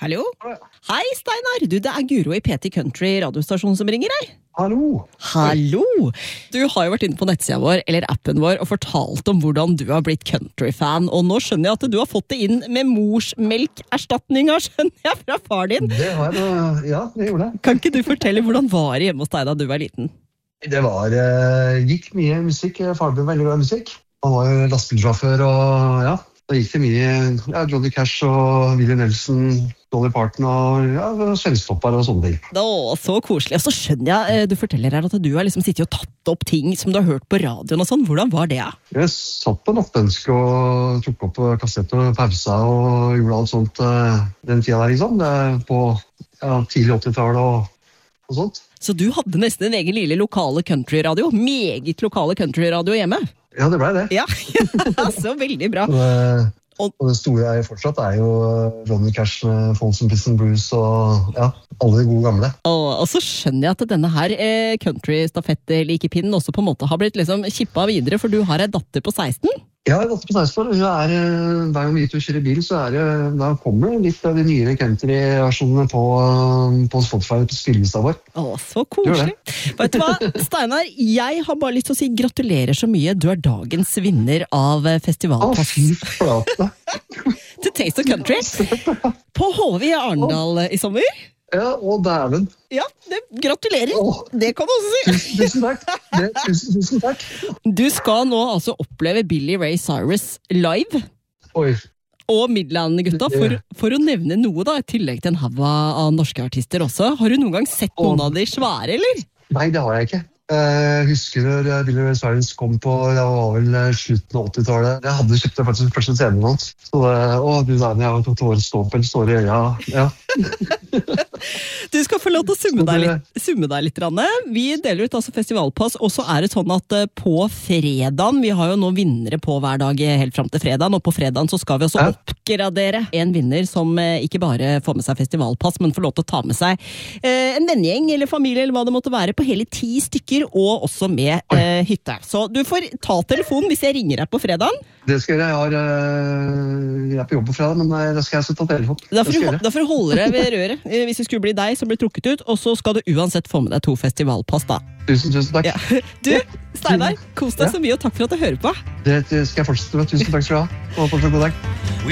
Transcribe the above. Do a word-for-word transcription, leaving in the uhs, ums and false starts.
Hallo? Hei, Steinar. Du, det er Guro i P T Country radiostasjon som ringer deg. Hallo. Hallo. Du har jo vært inne på nettsida vår, eller appen vår, og fortalt om hvordan du har blitt countryfan. Og nå skjønner jeg at du har fått det inn med morsmelkerstatninga, skjønner jeg, fra far din. Det har jeg, ja, det gjorde jeg. Kan ikke du fortelle hvordan var det hjemme hos deg da du var liten? Det var, gikk mye musikk. Faren min var veldig glad i musikk. Han var jo lastbilsjåfør, og ja, da gikk det mye ja, Johnny Cash og Willie Nelson, Dolly Parton og ja, svensktoppar og sånne ting. Å, så koselig. Og så skjønner jeg, du forteller her at du har liksom sittet og tatt opp ting som du har hørt på radioen og sånn. Hvordan var det? Ja? Jeg satt på nattønske og tok opp kassett og pausa og gjorde alt sånt den tida der, liksom. På ja, tidlig åttitallet og, og sånt. Så du hadde nesten en egen lille lokale countryradio, meget lokale countryradio hjemme? Ja, det ble det. Ja, så veldig bra. Og, og det store er fortsatt er jo Johnny Cash, Folsom Prison Blues og ja, alle de gode gamle. Og, og så skjønner jeg at denne her eh, country-stafett-likepinnen også på en måte har blitt liksom kippa videre, for du har en datter på seksten? Ja, jeg har datter på seksten år. Hun er, hver gang vi er ute og kjører bil, så er det, da kommer litt av de nyere country-versjonene på, på Spotify på spillelista vår. Å, så koselig. Vet du hva, Steinar, jeg har bare lyst til å si gratulerer så mye. Du er dagens vinner av festivalpass. Å, fy flate. Til Taste of Country. På H V i Arendal i sommer. Ja, og dæven. Ja, det, gratulerer. Åh, det kan du også si. Tusen, tusen takk. Det, tusen, tusen takk. Du skal nå altså oppleve Billy Ray Cyrus live. Oi. Og Midland-gutta, for, for å nevne noe da, i tillegg til en hav av norske artister også. Har du noen gang sett noen av de svære, eller? Nei, det har jeg ikke. Jeg husker når Billy Ray Cyrus kom på, det var vel slutten av åttitallet. Jeg hadde kjøpt det faktisk første scenen hans. Så det, å, du der, jeg har tatt årets ståpel, står i øya. Ja. Du skal få lov til å summe deg litt, summe deg litt. Ranne. Vi deler ut altså festivalpass, og så er det sånn at på fredagen, vi har jo nå vinnere på hver dag helt frem til fredagen, og på fredagen så skal vi også ja. oppgradere en vinner som ikke bare får med seg festivalpass, men får lov til å ta med seg eh, en vennegjeng eller familie, eller hva det måtte være, på hele ti stykker, og også med eh, hytte. Så du får ta telefonen hvis jeg ringer deg på fredagen. Det skal jeg gjøre. Jeg er på jobb på fredag, men da skal jeg så ta telefonen. Da får, du, da får du holde deg ved røret hvis det skulle bli deg som blir trukket ut, og så skal du uansett få med deg to festivalpass da. Tusen, tusen takk. Ja. Du, Steinar, kos deg ja. så mye, og takk for at du hører på. Det skal jeg fortsette med. Tusen takk skal du ha. Og fortsatt god dag.